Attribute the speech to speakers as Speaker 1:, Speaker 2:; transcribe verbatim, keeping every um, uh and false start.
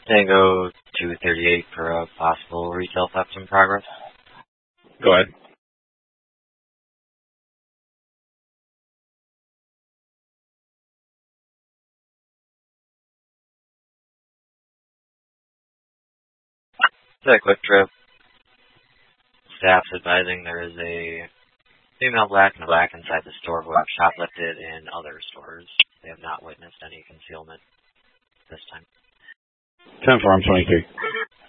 Speaker 1: Tango two thirty-eight for a possible retail theft in progress.
Speaker 2: Go ahead.
Speaker 1: It's a quick trip. Staff's advising there is a female black and a black inside the store who have shoplifted in other stores. They have not witnessed any concealment this time.
Speaker 2: ten four, I'm twenty-three.